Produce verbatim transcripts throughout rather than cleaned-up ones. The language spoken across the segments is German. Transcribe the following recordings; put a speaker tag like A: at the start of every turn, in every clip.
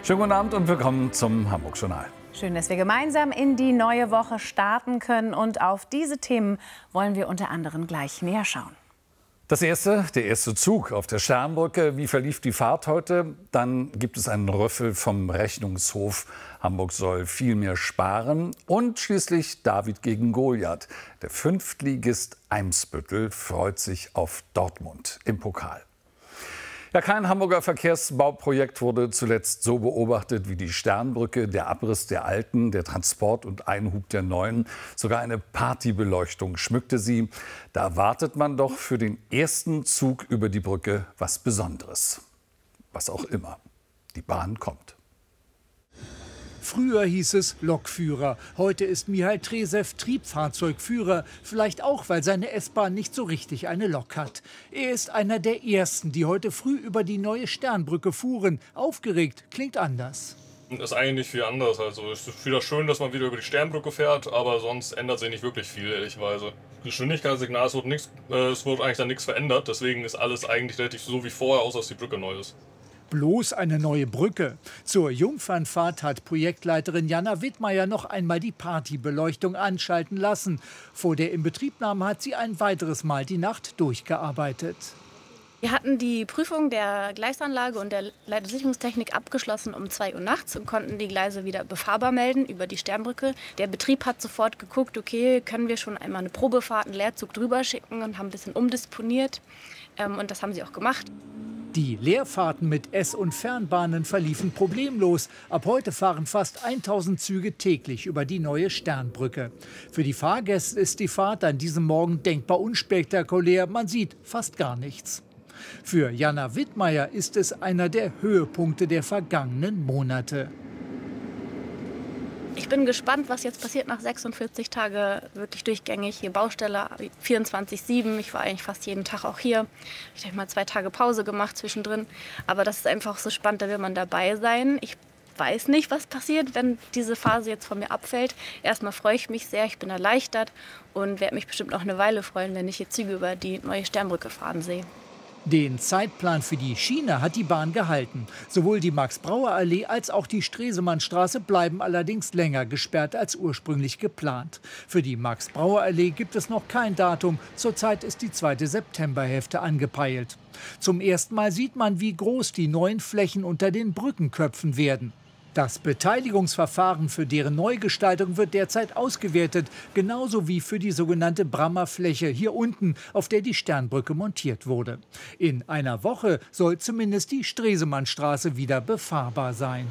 A: Schönen guten Abend und willkommen zum Hamburg-Journal.
B: Schön, dass wir gemeinsam in die neue Woche starten können. Und auf diese Themen wollen wir unter anderem gleich näher schauen.
A: Das erste, der erste Zug auf der Sternbrücke. Wie verlief die Fahrt heute? Dann gibt es einen Rüffel vom Rechnungshof. Hamburg soll viel mehr sparen. Und schließlich David gegen Goliath. Der Fünftligist Eimsbüttel freut sich auf Dortmund im Pokal. Ja, kein Hamburger Verkehrsbauprojekt wurde zuletzt so beobachtet wie die Sternbrücke, der Abriss der alten, der Transport und Einhub der neuen. Sogar eine Partybeleuchtung schmückte sie. Da erwartet man doch für den ersten Zug über die Brücke was Besonderes. Was auch immer. Die Bahn kommt.
C: Früher hieß es Lokführer, heute ist Mihail Tresew Triebfahrzeugführer, vielleicht auch, weil seine S-Bahn nicht so richtig eine Lok hat. Er ist einer der Ersten, die heute früh über die neue Sternbrücke fuhren. Aufgeregt klingt anders.
D: Das ist eigentlich nicht viel anders. Also es ist wieder schön, dass man wieder über die Sternbrücke fährt, aber sonst ändert sich nicht wirklich viel, ehrlicherweise. Geschwindigkeitssignal, es wird, nichts, äh, es wird eigentlich dann nichts verändert, deswegen ist alles eigentlich relativ so wie vorher, außer dass die Brücke neu ist.
C: Bloß eine neue Brücke. Zur Jungfernfahrt hat Projektleiterin Jana Wittmeier noch einmal die Partybeleuchtung anschalten lassen. Vor der Inbetriebnahme hat sie ein weiteres Mal die Nacht durchgearbeitet.
E: Wir hatten die Prüfung der Gleisanlage und der Leitungssicherungstechnik abgeschlossen um zwei Uhr nachts und konnten die Gleise wieder befahrbar melden über die Sternbrücke. Der Betrieb hat sofort geguckt, okay, können wir schon einmal eine Probefahrt, einen Leerzug drüber schicken und haben ein bisschen umdisponiert. Ähm, und das haben sie auch gemacht.
C: Die Leerfahrten mit S- und Fernbahnen verliefen problemlos. Ab heute fahren fast tausend Züge täglich über die neue Sternbrücke. Für die Fahrgäste ist die Fahrt an diesem Morgen denkbar unspektakulär. Man sieht fast gar nichts. Für Jana Wittmeier ist es einer der Höhepunkte der vergangenen Monate.
E: Ich bin gespannt, was jetzt passiert nach sechsundvierzig Tagen wirklich durchgängig. Hier Baustelle vierundzwanzig sieben. Ich war eigentlich fast jeden Tag auch hier. Ich habe mal zwei Tage Pause gemacht zwischendrin. Aber das ist einfach so spannend, da will man dabei sein. Ich weiß nicht, was passiert, wenn diese Phase jetzt von mir abfällt. Erstmal freue ich mich sehr, ich bin erleichtert und werde mich bestimmt noch eine Weile freuen, wenn ich hier Züge über die neue Sternbrücke fahren sehe.
C: Den Zeitplan für die Schiene hat die Bahn gehalten. Sowohl die Max-Brauer-Allee als auch die Stresemannstraße bleiben allerdings länger gesperrt als ursprünglich geplant. Für die Max-Brauer-Allee gibt es noch kein Datum. Zurzeit ist die zweite Septemberhälfte angepeilt. Zum ersten Mal sieht man, wie groß die neuen Flächen unter den Brückenköpfen werden. Das Beteiligungsverfahren für deren Neugestaltung wird derzeit ausgewertet, genauso wie für die sogenannte Brammer Fläche hier unten, auf der die Sternbrücke montiert wurde. In einer Woche soll zumindest die Stresemannstraße wieder befahrbar sein.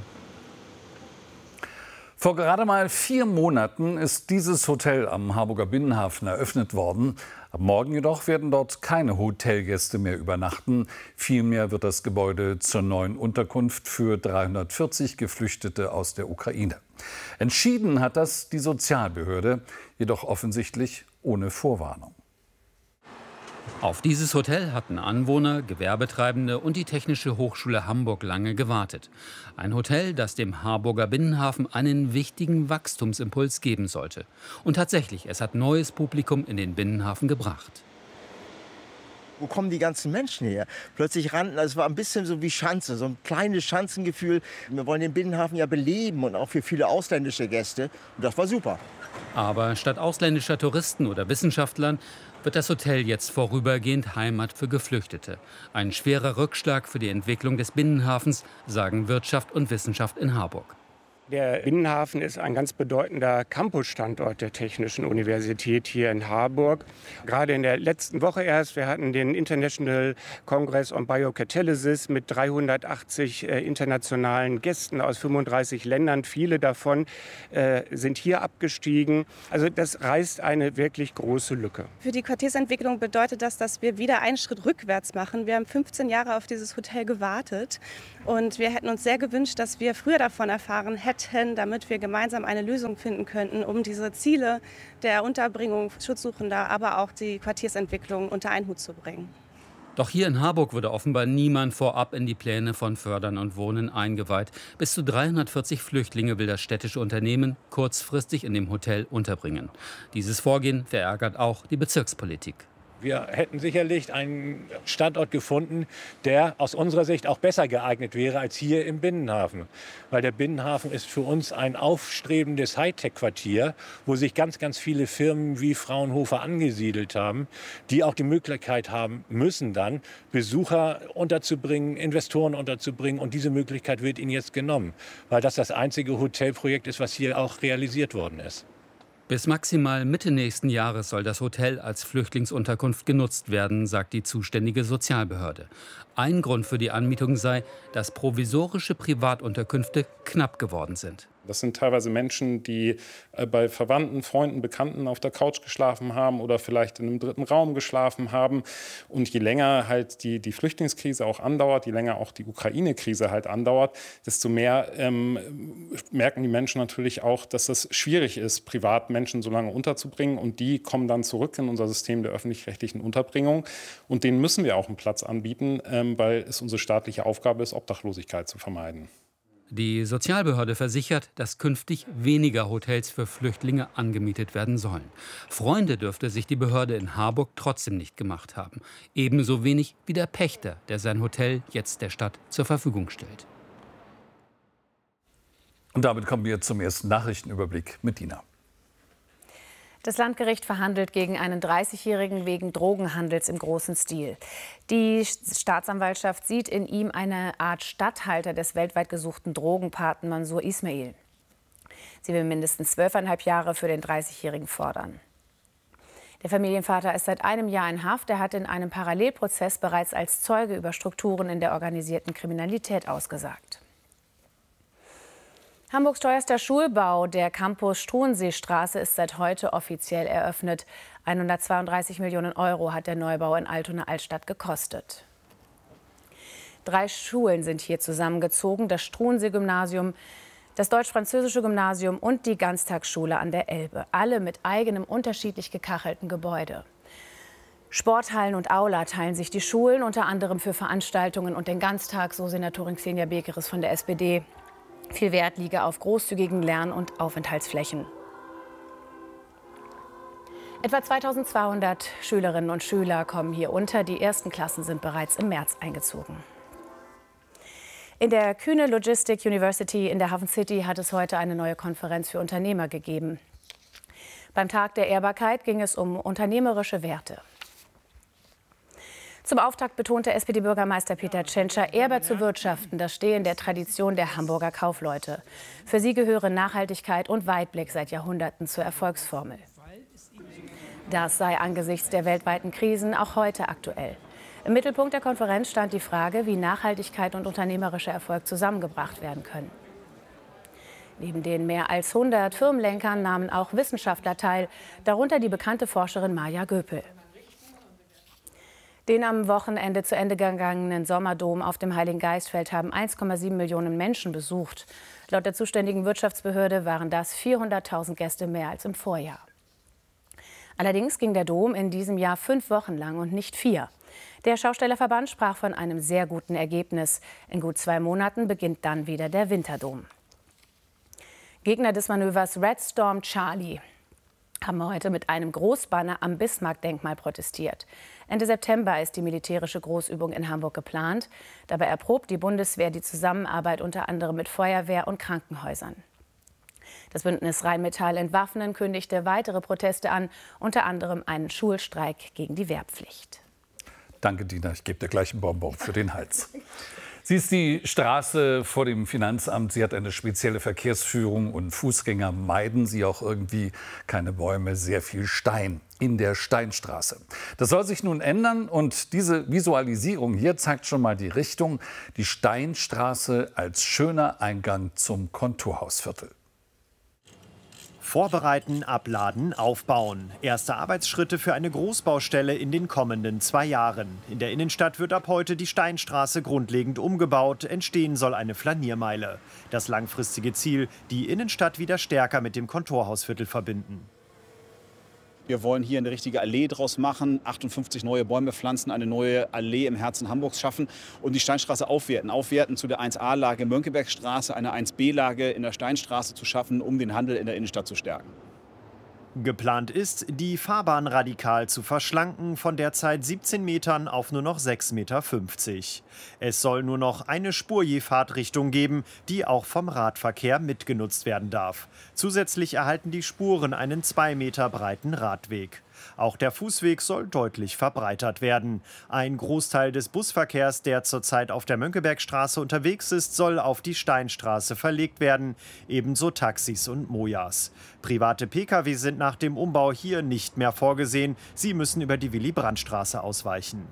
A: Vor gerade mal vier Monaten ist dieses Hotel am Harburger Binnenhafen eröffnet worden. Ab morgen jedoch werden dort keine Hotelgäste mehr übernachten. Vielmehr wird das Gebäude zur neuen Unterkunft für dreihundertvierzig Geflüchtete aus der Ukraine. Entschieden hat das die Sozialbehörde, jedoch offensichtlich ohne Vorwarnung.
F: Auf dieses Hotel hatten Anwohner, Gewerbetreibende und die Technische Hochschule Hamburg lange gewartet. Ein Hotel, das dem Harburger Binnenhafen einen wichtigen Wachstumsimpuls geben sollte. Und tatsächlich, es hat neues Publikum in den Binnenhafen gebracht.
G: Wo kommen die ganzen Menschen her? Plötzlich rannten, also es war ein bisschen so wie Schanze, so ein kleines Schanzengefühl. Wir wollen den Binnenhafen ja beleben und auch für viele ausländische Gäste. Und das war super.
F: Aber statt ausländischer Touristen oder Wissenschaftlern wird das Hotel jetzt vorübergehend Heimat für Geflüchtete. Ein schwerer Rückschlag für die Entwicklung des Binnenhafens, sagen Wirtschaft und Wissenschaft in Harburg.
H: Der Binnenhafen ist ein ganz bedeutender Campusstandort der Technischen Universität hier in Harburg. Gerade in der letzten Woche erst, wir hatten den International Congress on Biocatalysis mit dreihundertachtzig äh, internationalen Gästen aus fünfunddreißig Ländern. Viele davon äh, sind hier abgestiegen. Also das reißt eine wirklich große Lücke.
I: Für die Quartiersentwicklung bedeutet das, dass wir wieder einen Schritt rückwärts machen. Wir haben fünfzehn Jahre auf dieses Hotel gewartet und wir hätten uns sehr gewünscht, dass wir früher davon erfahren hätten, damit wir gemeinsam eine Lösung finden könnten, um diese Ziele der Unterbringung Schutzsuchender, aber auch die Quartiersentwicklung unter einen Hut zu bringen.
F: Doch hier in Harburg wurde offenbar niemand vorab in die Pläne von Fördern und Wohnen eingeweiht. Bis zu dreihundertvierzig Flüchtlinge will das städtische Unternehmen kurzfristig in dem Hotel unterbringen. Dieses Vorgehen verärgert auch die Bezirkspolitik.
J: Wir hätten sicherlich einen Standort gefunden, der aus unserer Sicht auch besser geeignet wäre als hier im Binnenhafen. Weil der Binnenhafen ist für uns ein aufstrebendes Hightech-Quartier, wo sich ganz, ganz viele Firmen wie Fraunhofer angesiedelt haben, die auch die Möglichkeit haben müssen, dann Besucher unterzubringen, Investoren unterzubringen. Und diese Möglichkeit wird ihnen jetzt genommen, weil das das einzige Hotelprojekt ist, was hier auch realisiert worden ist.
F: Bis maximal Mitte nächsten Jahres soll das Hotel als Flüchtlingsunterkunft genutzt werden, sagt die zuständige Sozialbehörde. Ein Grund für die Anmietung sei, dass provisorische Privatunterkünfte knapp geworden sind.
K: Das sind teilweise Menschen, die bei Verwandten, Freunden, Bekannten auf der Couch geschlafen haben oder vielleicht in einem dritten Raum geschlafen haben. Und je länger halt die, die Flüchtlingskrise auch andauert, je länger auch die Ukraine-Krise halt andauert, desto mehr ähm, merken die Menschen natürlich auch, dass es schwierig ist, privat Menschen so lange unterzubringen. Und die kommen dann zurück in unser System der öffentlich-rechtlichen Unterbringung. Und denen müssen wir auch einen Platz anbieten, ähm, weil es unsere staatliche Aufgabe ist, Obdachlosigkeit zu vermeiden.
F: Die Sozialbehörde versichert, dass künftig weniger Hotels für Flüchtlinge angemietet werden sollen. Freunde dürfte sich die Behörde in Harburg trotzdem nicht gemacht haben. Ebenso wenig wie der Pächter, der sein Hotel jetzt der Stadt zur Verfügung stellt.
A: Und damit kommen wir zum ersten Nachrichtenüberblick mit Dina.
B: Das Landgericht verhandelt gegen einen dreißigjährigen wegen Drogenhandels im großen Stil. Die Staatsanwaltschaft sieht in ihm eine Art Statthalter des weltweit gesuchten Drogenpaten Mansour Ismail. Sie will mindestens zwölfeinhalb Jahre für den dreißigjährigen fordern. Der Familienvater ist seit einem Jahr in Haft. Er hat in einem Parallelprozess bereits als Zeuge über Strukturen in der organisierten Kriminalität ausgesagt. Hamburgs teuerster Schulbau, der Campus Struenseestraße, ist seit heute offiziell eröffnet. hundertzweiunddreißig Millionen Euro hat der Neubau in Altona-Altstadt gekostet. Drei Schulen sind hier zusammengezogen: das Struensee-Gymnasium, das Deutsch-Französische Gymnasium und die Ganztagsschule an der Elbe. Alle mit eigenem unterschiedlich gekachelten Gebäude. Sporthallen und Aula teilen sich die Schulen, unter anderem für Veranstaltungen und den Ganztag, so Senatorin Xenia Bekeres von der S P D. Viel Wert liege auf großzügigen Lern- und Aufenthaltsflächen. Etwa zweitausendzweihundert Schülerinnen und Schüler kommen hier unter. Die ersten Klassen sind bereits im März eingezogen. In der Kühne Logistic University in der Hafen City hat es heute eine neue Konferenz für Unternehmer gegeben. Beim Tag der Ehrbarkeit ging es um unternehmerische Werte. Zum Auftakt betonte S P D-Bürgermeister Peter Tschentscher, ehrbar zu wirtschaften, das stehe in der Tradition der Hamburger Kaufleute. Für sie gehören Nachhaltigkeit und Weitblick seit Jahrhunderten zur Erfolgsformel. Das sei angesichts der weltweiten Krisen auch heute aktuell. Im Mittelpunkt der Konferenz stand die Frage, wie Nachhaltigkeit und unternehmerischer Erfolg zusammengebracht werden können. Neben den mehr als hundert Firmenlenkern nahmen auch Wissenschaftler teil, darunter die bekannte Forscherin Maja Göpel. Den am Wochenende zu Ende gegangenen Sommerdom auf dem Heiligengeistfeld haben eins Komma sieben Millionen Menschen besucht. Laut der zuständigen Wirtschaftsbehörde waren das vierhunderttausend Gäste mehr als im Vorjahr. Allerdings ging der Dom in diesem Jahr fünf Wochen lang und nicht vier. Der Schaustellerverband sprach von einem sehr guten Ergebnis. In gut zwei Monaten beginnt dann wieder der Winterdom. Gegner des Manövers Red Storm Charlie haben heute mit einem Großbanner am Bismarck-Denkmal protestiert. Ende September ist die militärische Großübung in Hamburg geplant. Dabei erprobt die Bundeswehr die Zusammenarbeit unter anderem mit Feuerwehr und Krankenhäusern. Das Bündnis Rheinmetall entwaffnen kündigte weitere Proteste an, unter anderem einen Schulstreik gegen die Wehrpflicht.
A: Danke, Dina. Ich gebe dir gleich einen Bonbon für den Hals. Sie ist die Straße vor dem Finanzamt. Sie hat eine spezielle Verkehrsführung und Fußgänger meiden sie auch irgendwie. Keine Bäume, sehr viel Stein in der Steinstraße. Das soll sich nun ändern und diese Visualisierung hier zeigt schon mal die Richtung. Die Steinstraße als schöner Eingang zum Kontorhausviertel.
L: Vorbereiten, abladen, aufbauen. Erste Arbeitsschritte für eine Großbaustelle in den kommenden zwei Jahren. In der Innenstadt wird ab heute die Steinstraße grundlegend umgebaut. Entstehen soll eine Flaniermeile. Das langfristige Ziel, die Innenstadt wieder stärker mit dem Kontorhausviertel verbinden.
M: Wir wollen hier eine richtige Allee draus machen, achtundfünfzig neue Bäume pflanzen, eine neue Allee im Herzen Hamburgs schaffen und die Steinstraße aufwerten. Aufwerten zu der eins A-Lage Mönckebergstraße, eine eins B-Lage in der Steinstraße zu schaffen, um den Handel in der Innenstadt zu stärken.
L: Geplant ist, die Fahrbahn radikal zu verschlanken, von derzeit siebzehn Metern auf nur noch sechs Meter fünfzig. Es soll nur noch eine Spur je Fahrtrichtung geben, die auch vom Radverkehr mitgenutzt werden darf. Zusätzlich erhalten die Spuren einen zwei Meter breiten Radweg. Auch der Fußweg soll deutlich verbreitert werden. Ein Großteil des Busverkehrs, der zurzeit auf der Mönckebergstraße unterwegs ist, soll auf die Steinstraße verlegt werden. Ebenso Taxis und Mojas. Private Pkw sind nach dem Umbau hier nicht mehr vorgesehen. Sie müssen über die Willy-Brandt-Straße ausweichen.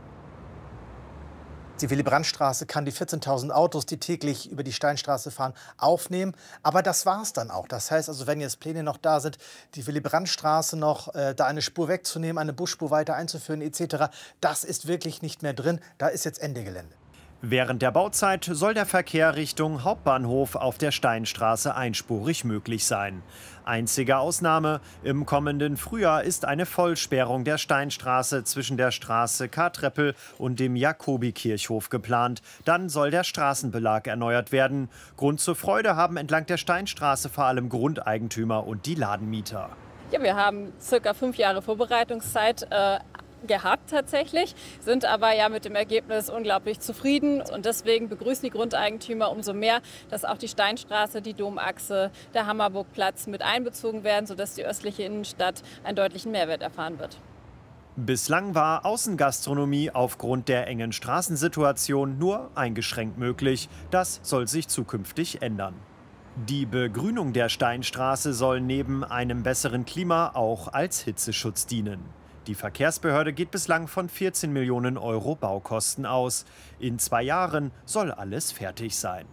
N: Die Willy-Brandt-Straße kann die vierzehntausend Autos, die täglich über die Steinstraße fahren, aufnehmen. Aber das war es dann auch. Das heißt also, wenn jetzt Pläne noch da sind, die Willy-Brandt-Straße noch, äh, da eine Spur wegzunehmen, eine Busspur weiter einzuführen et cetera, das ist wirklich nicht mehr drin. Da ist jetzt Ende Gelände.
L: Während der Bauzeit soll der Verkehr Richtung Hauptbahnhof auf der Steinstraße einspurig möglich sein. Einzige Ausnahme: im kommenden Frühjahr ist eine Vollsperrung der Steinstraße zwischen der Straße Kartreppel und dem Jakobikirchhof geplant. Dann soll der Straßenbelag erneuert werden. Grund zur Freude haben entlang der Steinstraße vor allem Grundeigentümer und die Ladenmieter.
O: Ja, wir haben circa fünf Jahre Vorbereitungszeit äh gehabt tatsächlich, sind aber ja mit dem Ergebnis unglaublich zufrieden. Und deswegen begrüßen die Grundeigentümer umso mehr, dass auch die Steinstraße, die Domachse, der Hammerburgplatz mit einbezogen werden, sodass die östliche Innenstadt einen deutlichen Mehrwert erfahren wird.
L: Bislang war Außengastronomie aufgrund der engen Straßensituation nur eingeschränkt möglich. Das soll sich zukünftig ändern. Die Begrünung der Steinstraße soll neben einem besseren Klima auch als Hitzeschutz dienen. Die Verkehrsbehörde geht bislang von vierzehn Millionen Euro Baukosten aus. In zwei Jahren soll alles fertig sein.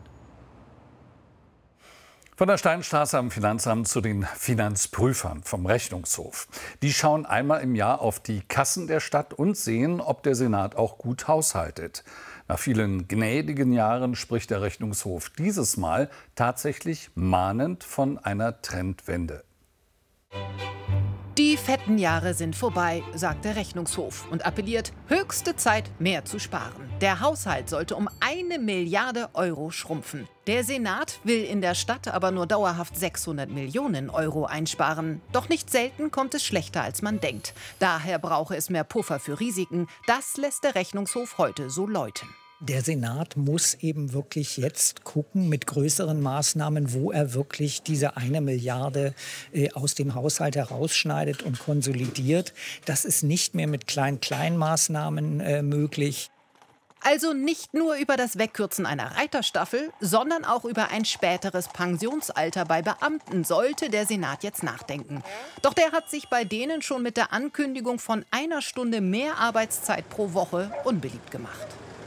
A: Von der Steinstraße am Finanzamt zu den Finanzprüfern vom Rechnungshof. Die schauen einmal im Jahr auf die Kassen der Stadt und sehen, ob der Senat auch gut haushaltet. Nach vielen gnädigen Jahren spricht der Rechnungshof dieses Mal tatsächlich mahnend von einer Trendwende.
P: Die fetten Jahre sind vorbei, sagt der Rechnungshof und appelliert, höchste Zeit, mehr zu sparen. Der Haushalt sollte um eine Milliarde Euro schrumpfen. Der Senat will in der Stadt aber nur dauerhaft sechshundert Millionen Euro einsparen. Doch nicht selten kommt es schlechter, als man denkt. Daher brauche es mehr Puffer für Risiken. Das lässt der Rechnungshof heute so läuten.
Q: Der Senat muss eben wirklich jetzt gucken mit größeren Maßnahmen, wo er wirklich diese eine Milliarde äh, aus dem Haushalt herausschneidet und konsolidiert. Das ist nicht mehr mit Klein-Klein-Maßnahmen äh, möglich.
P: Also nicht nur über das Wegkürzen einer Reiterstaffel, sondern auch über ein späteres Pensionsalter bei Beamten sollte der Senat jetzt nachdenken. Doch der hat sich bei denen schon mit der Ankündigung von einer Stunde mehr Arbeitszeit pro Woche unbeliebt gemacht.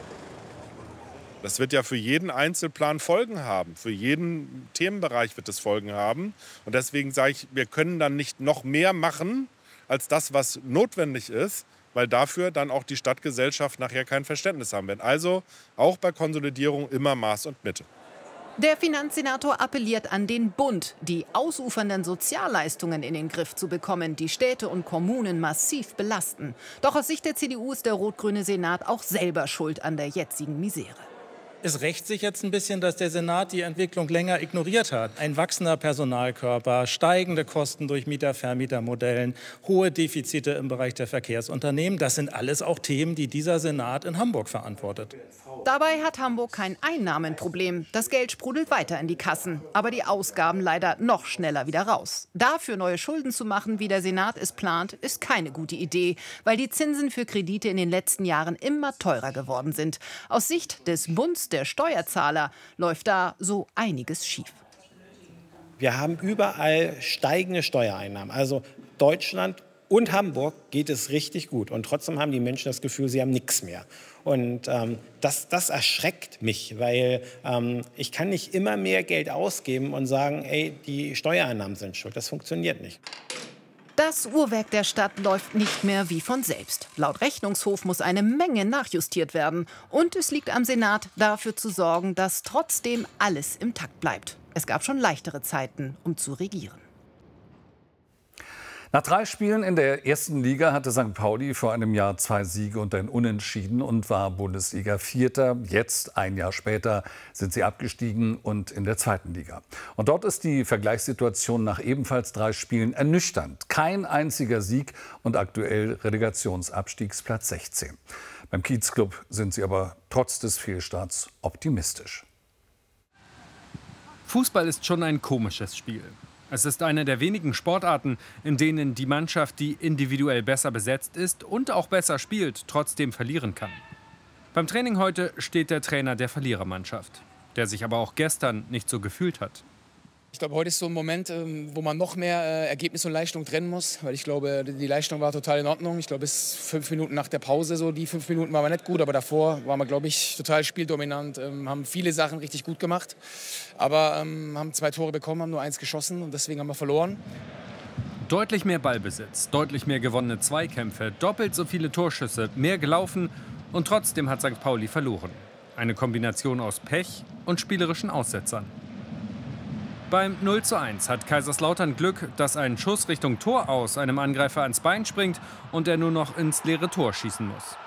R: Das wird ja für jeden Einzelplan Folgen haben. Für jeden Themenbereich wird es Folgen haben. Und deswegen sage ich, wir können dann nicht noch mehr machen als das, was notwendig ist, weil dafür dann auch die Stadtgesellschaft nachher kein Verständnis haben wird. Also auch bei Konsolidierung immer Maß und Mitte.
P: Der Finanzsenator appelliert an den Bund, die ausufernden Sozialleistungen in den Griff zu bekommen, die Städte und Kommunen massiv belasten. Doch aus Sicht der C D U ist der rot-grüne Senat auch selber schuld an der jetzigen Misere.
S: Es rächt sich jetzt ein bisschen, dass der Senat die Entwicklung länger ignoriert hat. Ein wachsender Personalkörper, steigende Kosten durch Mieter-Vermieter-Modellen, hohe Defizite im Bereich der Verkehrsunternehmen. Das sind alles auch Themen, die dieser Senat in Hamburg verantwortet.
P: Dabei hat Hamburg kein Einnahmenproblem. Das Geld sprudelt weiter in die Kassen, aber die Ausgaben leider noch schneller wieder raus. Dafür neue Schulden zu machen, wie der Senat es plant, ist keine gute Idee, weil die Zinsen für Kredite in den letzten Jahren immer teurer geworden sind. Aus Sicht des Bundes der Steuerzahler läuft da so einiges schief.
T: Wir haben überall steigende Steuereinnahmen. Also Deutschland und Hamburg geht es richtig gut. Und trotzdem haben die Menschen das Gefühl, sie haben nichts mehr. Und ähm, das, das erschreckt mich, weil ähm, ich kann nicht immer mehr Geld ausgeben und sagen, ey, die Steuereinnahmen sind schuld. Das funktioniert nicht.
P: Das Uhrwerk der Stadt läuft nicht mehr wie von selbst. Laut Rechnungshof muss eine Menge nachjustiert werden. Und es liegt am Senat, dafür zu sorgen, dass trotzdem alles im Takt bleibt. Es gab schon leichtere Zeiten, um zu regieren.
A: Nach drei Spielen in der ersten Liga hatte Sankt Pauli vor einem Jahr zwei Siege und ein Unentschieden und war Bundesliga-Vierter. Jetzt, ein Jahr später, sind sie abgestiegen und in der zweiten Liga. Und dort ist die Vergleichssituation nach ebenfalls drei Spielen ernüchternd. Kein einziger Sieg und aktuell Relegationsabstiegsplatz sechzehn. Beim Kiezclub sind sie aber trotz des Fehlstarts optimistisch.
U: Fußball ist schon ein komisches Spiel. Es ist eine der wenigen Sportarten, in denen die Mannschaft, die individuell besser besetzt ist und auch besser spielt, trotzdem verlieren kann. Beim Training heute steht der Trainer der Verlierermannschaft, der sich aber auch gestern nicht so gefühlt hat.
V: Ich glaube, heute ist so ein Moment, wo man noch mehr Ergebnis und Leistung trennen muss. Weil ich glaube, die Leistung war total in Ordnung. Ich glaube, bis fünf Minuten nach der Pause, so die fünf Minuten waren wir nicht gut. Aber davor waren wir, glaube ich, total spieldominant. Haben viele Sachen richtig gut gemacht. Aber ähm, haben zwei Tore bekommen, haben nur eins geschossen. Und deswegen haben wir verloren.
U: Deutlich mehr Ballbesitz, deutlich mehr gewonnene Zweikämpfe, doppelt so viele Torschüsse, mehr gelaufen. Und trotzdem hat Sankt Pauli verloren. Eine Kombination aus Pech und spielerischen Aussetzern. Beim null zu eins hat Kaiserslautern Glück, dass ein Schuss Richtung Tor aus einem Angreifer ans Bein springt und er nur noch ins leere Tor schießen muss.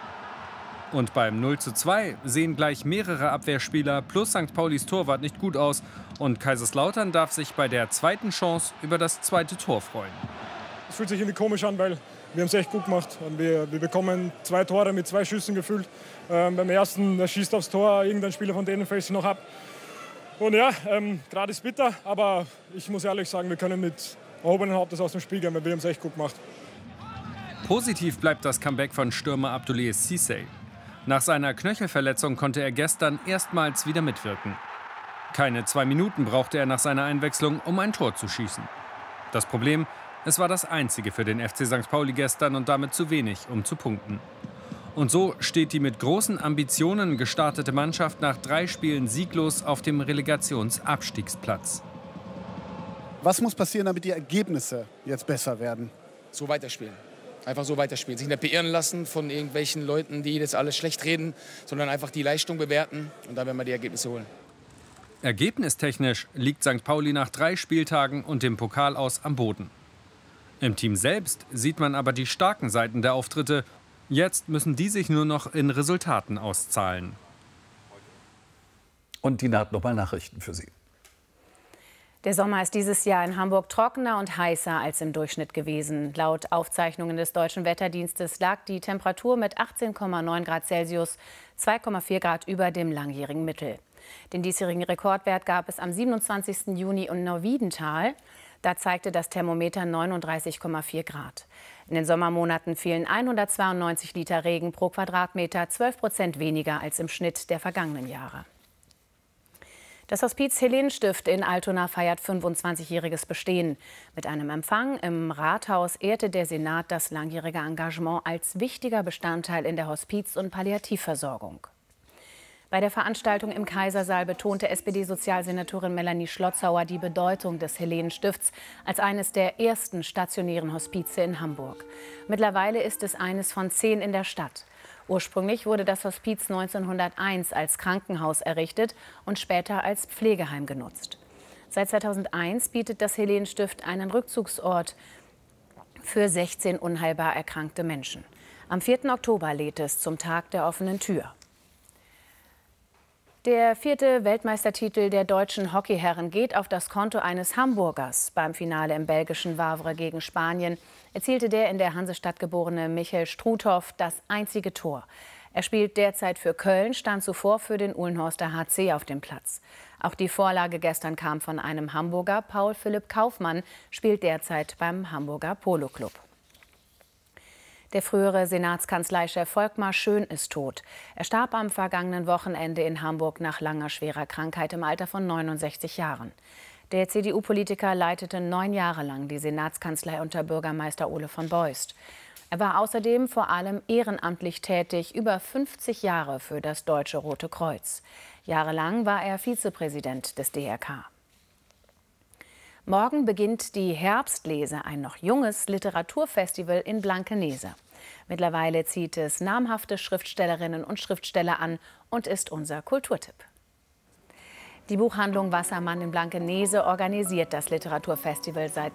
U: Und beim null zu zwei sehen gleich mehrere Abwehrspieler plus Sankt Paulis Torwart nicht gut aus und Kaiserslautern darf sich bei der zweiten Chance über das zweite Tor freuen.
W: Es fühlt sich irgendwie komisch an, weil wir haben es echt gut gemacht. Wir, wir bekommen zwei Tore mit zwei Schüssen gefühlt. Ähm, beim ersten, der schießt aufs Tor, irgendein Spieler von denen fällt sich noch ab. Und ja, ähm, gerade ist bitter, aber ich muss ehrlich sagen, wir können mit erhobenen Hauptes aus dem Spiel gehen, weil wir haben es echt gut gemacht.
U: Positiv bleibt das Comeback von Stürmer Abdoulaye Cissé. Nach seiner Knöchelverletzung konnte er gestern erstmals wieder mitwirken. Keine zwei Minuten brauchte er nach seiner Einwechslung, um ein Tor zu schießen. Das Problem, es war das einzige für den F C Sankt Pauli gestern und damit zu wenig, um zu punkten. Und so steht die mit großen Ambitionen gestartete Mannschaft nach drei Spielen sieglos auf dem Relegationsabstiegsplatz.
X: Was muss passieren, damit die Ergebnisse jetzt besser werden?
V: So weiterspielen. Einfach so weiterspielen. Sich nicht beirren lassen von irgendwelchen Leuten, die das alles schlecht reden, sondern einfach die Leistung bewerten und dann werden wir die Ergebnisse holen.
U: Ergebnistechnisch liegt Sankt Pauli nach drei Spieltagen und dem Pokal aus am Boden. Im Team selbst sieht man aber die starken Seiten der Auftritte. Jetzt müssen die sich nur noch in Resultaten auszahlen.
A: Und Dina hat noch mal Nachrichten für Sie.
B: Der Sommer ist dieses Jahr in Hamburg trockener und heißer als im Durchschnitt gewesen. Laut Aufzeichnungen des Deutschen Wetterdienstes lag die Temperatur mit achtzehn Komma neun Grad Celsius zwei Komma vier Grad über dem langjährigen Mittel. Den diesjährigen Rekordwert gab es am siebenundzwanzigsten Juni in Neuwiedental. Da zeigte das Thermometer neununddreißig Komma vier Grad. In den Sommermonaten fielen hundertzweiundneunzig Liter Regen pro Quadratmeter, zwölf Prozent weniger als im Schnitt der vergangenen Jahre. Das Hospiz Helene-Stift in Altona feiert fünfundzwanzigjähriges Bestehen. Mit einem Empfang im Rathaus ehrte der Senat das langjährige Engagement als wichtiger Bestandteil in der Hospiz- und Palliativversorgung. Bei der Veranstaltung im Kaisersaal betonte S P D-Sozialsenatorin Melanie Schlotzauer die Bedeutung des Helene-Stifts als eines der ersten stationären Hospize in Hamburg. Mittlerweile ist es eines von zehn in der Stadt. Ursprünglich wurde das Hospiz neunzehnhunderteins als Krankenhaus errichtet und später als Pflegeheim genutzt. Seit zweitausendeins bietet das Helene-Stift einen Rückzugsort für sechzehn unheilbar erkrankte Menschen. Am vierten Oktober lädt es zum Tag der offenen Tür. Der vierte Weltmeistertitel der deutschen Hockeyherren geht auf das Konto eines Hamburgers. Beim Finale im belgischen Wavre gegen Spanien erzielte der in der Hansestadt geborene Michael Struthoff das einzige Tor. Er spielt derzeit für Köln, stand zuvor für den Uhlenhorster H C auf dem Platz. Auch die Vorlage gestern kam von einem Hamburger. Paul Philipp Kaufmann spielt derzeit beim Hamburger Polo Club. Der frühere Senatskanzleichef Volkmar Schön ist tot. Er starb am vergangenen Wochenende in Hamburg nach langer schwerer Krankheit im Alter von neunundsechzig Jahren. Der C D U-Politiker leitete neun Jahre lang die Senatskanzlei unter Bürgermeister Ole von Beust. Er war außerdem vor allem ehrenamtlich tätig, über fünfzig Jahre für das Deutsche Rote Kreuz. Jahrelang war er Vizepräsident des D R K. Morgen beginnt die Herbstlese, ein noch junges Literaturfestival in Blankenese. Mittlerweile zieht es namhafte Schriftstellerinnen und Schriftsteller an und ist unser Kulturtipp. Die Buchhandlung Wassermann in Blankenese organisiert das Literaturfestival seit